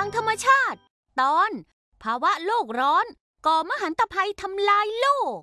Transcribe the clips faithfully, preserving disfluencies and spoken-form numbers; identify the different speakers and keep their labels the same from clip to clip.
Speaker 1: างธรรมชาติตอนภาวะโลกร้อนก่อมหันตภัยทำลายโลก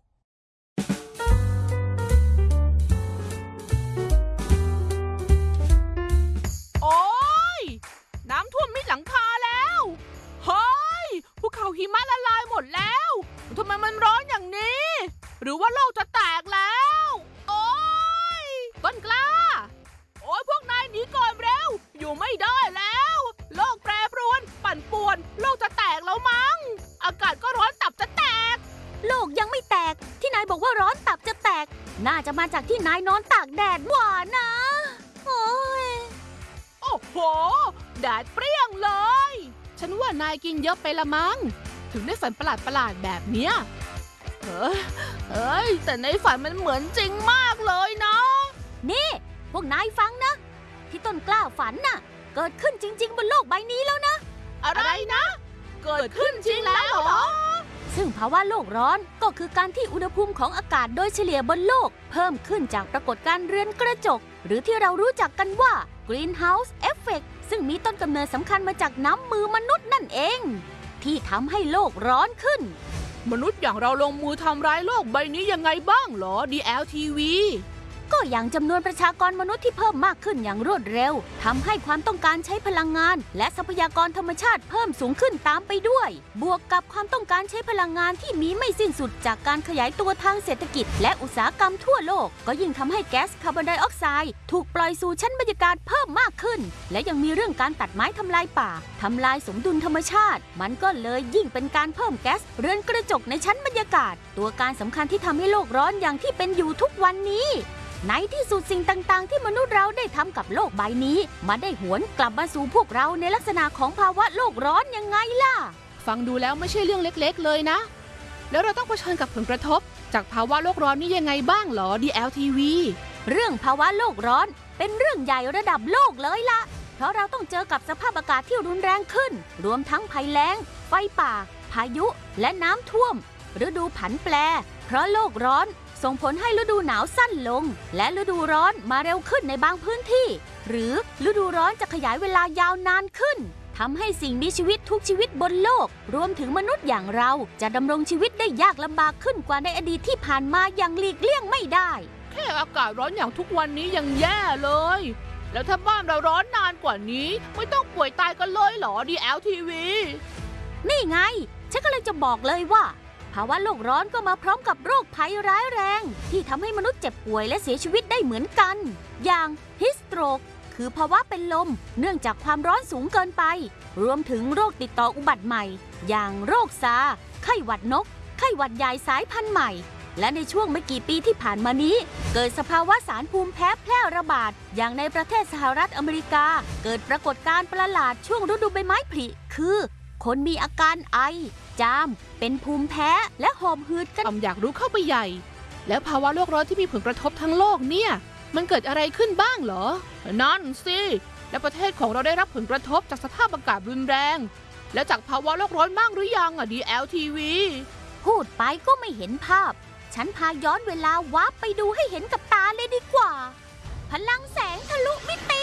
Speaker 2: โอ้ยน้ำท่วมมิดหลังคาแล้วเฮ้ยภูเขาหิมะละลายหมดแล้วทำไมมันร้อนอย่างนี้หรือว่าโลกจะแตกแล้วโอ้ยต้นกล้าโอ้ยพวกนายหนีก่อนเร็วอยู่ไม่ได้แล้วโลกแปรปรวนปั่นป่วนโลกจะแตกแล้วมั้งอากาศก็ร้อนตับจะแตก
Speaker 1: โลกยังไม่แตกที่นายบอกว่าร้อนตับจะแตกน่าจะมาจากที่นายนอนตากแดดหว่านะโอ้ย
Speaker 2: โอ้โหแดดเปรี้ยงเลยฉันว่านายกินเยอะไปละมั้งถึงได้ฝันประหลาดประหลาดแบบเนี้ยเฮ้ยเฮ้ยแต่ในฝันมันเหมือนจริงมากเลยนะ
Speaker 1: นี่พวกนายฟังนะที่ต้นกล้าฝันน่ะเกิดขึ้นจริงๆบนโลกใบนี้แล้วนะ
Speaker 2: อะไรนะเกิดขึ้นจริงแล้วเหรอ
Speaker 1: ซึ่งภาวะโลกร้อนก็คือการที่อุณหภูมิของอากาศโดยเฉลี่ยบนโลกเพิ่มขึ้นจากปรากฏการณ์เรือนกระจกหรือที่เรารู้จักกันว่า Greenhouse Effect ซึ่งมีต้นกำเนิดสำคัญมาจากน้ำมือมนุษย์นั่นเองที่ทำให้โลกร้อนขึ้น
Speaker 2: มนุษย์อย่างเราลงมือทำร้ายโลกใบนี้ยังไงบ้างเหรอ ดี แอล ที วี
Speaker 1: ก็อย่างจำนวนประชากรมนุษย์ที่เพิ่มมากขึ้นอย่างรวดเร็วทำให้ความต้องการใช้พลังงานและทรัพยากรธรรมชาติเพิ่มสูงขึ้นตามไปด้วยบวกกับความต้องการใช้พลังงานที่มีไม่สิ้นสุดจากการขยายตัวทางเศรษฐกิจและอุตสาหกรรมทั่วโลกก็ยิ่งทำให้แก๊สคาร์บอนไดออกไซด์ถูกปล่อยสู่ชั้นบรรยากาศเพิ่มมากขึ้นและยังมีเรื่องการตัดไม้ทำลายป่าทำลายสมดุลธรรมชาติมันก็เลยยิ่งเป็นการเพิ่มแก๊สเรือนกระจกในชั้นบรรยากาศตัวการสำคัญที่ทำให้โลกร้อนอย่างที่เป็นอยู่ทุกวันนี้ในที่สุดสิ่งต่างๆที่มนุษย์เราได้ทำกับโลกใบนี้มาได้หวนกลับมาสู่พวกเราในลักษณะของภาวะโลกร้อนยังไงล่ะ
Speaker 2: ฟังดูแล้วไม่ใช่เรื่องเล็กๆเลยนะแล้วเราต้องเผชิญกับผลกระทบจากภาวะโลกร้อนนี้ยังไงบ้างหรอ ดี แอล ที วี
Speaker 1: เรื่องภาวะโลกร้อนเป็นเรื่องใหญ่ระดับโลกเลยล่ะเพราะเราต้องเจอกับสภาพอากาศที่รุนแรงขึ้นรวมทั้งภัยแล้งไฟป่าพายุและน้ำท่วมฤดูผันแปรเพราะโลกร้อนส่งผลให้ฤดูหนาวสั้นลงและฤดูร้อนมาเร็วขึ้นในบางพื้นที่หรือฤดูร้อนจะขยายเวลายาวนานขึ้นทำให้สิ่งมีชีวิตทุกชีวิตบนโลกรวมถึงมนุษย์อย่างเราจะดำรงชีวิตได้ยากลำบากขึ้นกว่าในอดีตที่ผ่านมาอย่างหลีกเลี่ยงไม่ได้
Speaker 2: แค่อากาศร้อนอย่างทุกวันนี้ยังแย่เลยแล้วถ้าบ้านเราร้อนนานกว่านี้ไม่ต้องป่วยตายกันเลยเหรอ ดี แอล ที วี
Speaker 1: นี่ไงฉันก็เลยจะบอกเลยว่าภาวะโลกร้อนก็มาพร้อมกับโรคภัยร้ายแรงที่ทำให้มนุษย์เจ็บป่วยและเสียชีวิตได้เหมือนกันอย่างฮิสโตรกคือภาวะเป็นลมเนื่องจากความร้อนสูงเกินไปรวมถึงโรคติดต่ออุบัติใหม่อย่างโรคซาร์ไข้หวัดนกไข้หวัดใหญ่สายพันธุ์ใหม่และในช่วงไม่กี่ปีที่ผ่านมานี้เกิดสภาวะสารภูมิแพ้แพร่ระบาดอย่างในประเทศสหรัฐอเมริกาเกิดปรากฏการณ์ประหลาดช่วงฤดูใบไม้ผลิคือคนมีอาการไอจามเป็นภูมิแพ้และหอบหืดกัน
Speaker 2: อยากรู้เข้าไปใหญ่แล้วภาวะโลกร้อนที่มีผลกระทบทั้งโลกเนี่ยมันเกิดอะไรขึ้นบ้างเหรอนั่นสิและประเทศของเราได้รับผลกระทบจากสภาพอากาศรุนแรงแล้วจากภาวะโลกร้อนบ้างหรือยังอ่ะ ดี แอล ที วี
Speaker 1: พูดไปก็ไม่เห็นภาพฉันพาย้อนเวลาวาร์ปไปดูให้เห็นกับตาเลยดีกว่าพลังแสงทะลุมิติ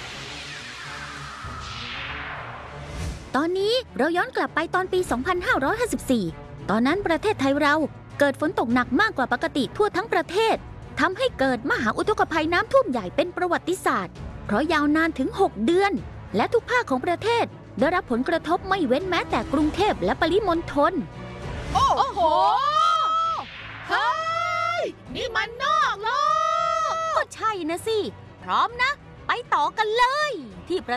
Speaker 1: ตอนนี้เราย้อนกลับไปตอนปี สองพันห้าร้อยห้าสิบสี่ ตอนนั้นประเทศไทยเราเกิดฝนตกหนักมากกว่าปกติทั่วทั้งประเทศทำให้เกิดมหาอุทกภัยน้ำท่วมใหญ่เป็นประวัติศาสตร์เพราะยาวนานถึงหกเดือนและทุกภาคของประเทศได้รับผลกระทบไม่เว้นแม้แต่กรุงเทพและปริมณฑล
Speaker 2: โอ้โหเฮ้ยนี่มันนอกโลก
Speaker 1: ก็ใช่นะสิพร้อมนะไปต่อกันเลยที่